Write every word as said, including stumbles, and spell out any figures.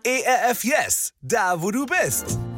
E R F Yes, da wo du bist.